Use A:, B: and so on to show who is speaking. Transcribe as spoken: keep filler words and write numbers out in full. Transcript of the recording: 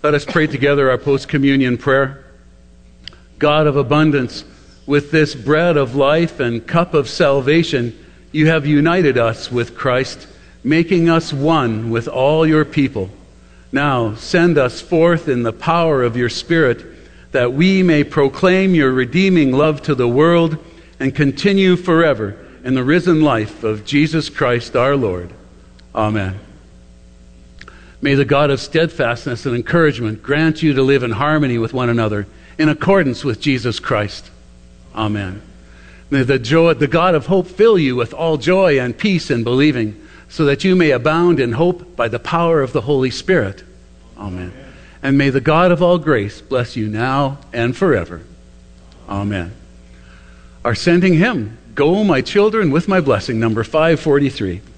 A: Let us pray together our post-communion prayer. God of abundance, with this bread of life and cup of salvation, you have united us with Christ, making us one with all your people. Now send us forth in the power of your Spirit, that we may proclaim your redeeming love to the world and continue forever in the risen life of Jesus Christ our Lord. Amen. May the God of steadfastness and encouragement grant you to live in harmony with one another in accordance with Jesus Christ. Amen. May the joy, the God of hope fill you with all joy and peace in believing, so that you may abound in hope by the power of the Holy Spirit. Amen. And may the God of all grace bless you now and forever. Amen. Our sending hymn, Go, My Children, with My Blessing, number five forty-three.